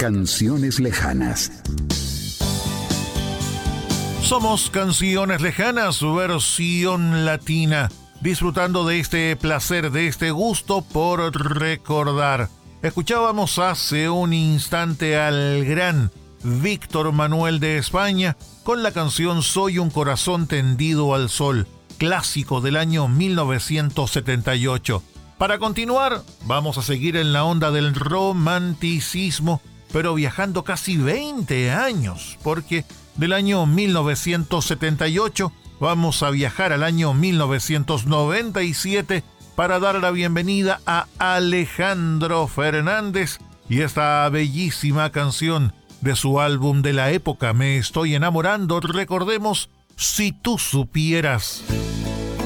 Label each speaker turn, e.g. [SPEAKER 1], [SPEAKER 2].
[SPEAKER 1] Canciones lejanas.
[SPEAKER 2] Somos Canciones Lejanas, versión latina, disfrutando de este placer, de este gusto por recordar. Escuchábamos hace un instante al gran Víctor Manuel de España con la canción Soy un corazón tendido al sol, clásico del año 1978. Para continuar, vamos a seguir en la onda del romanticismo, pero viajando casi 20 años, porque del año 1978 vamos a viajar al año 1997 para dar la bienvenida a Alejandro Fernández y esta bellísima canción de su álbum de la época Me estoy enamorando. Recordemos Si tú supieras.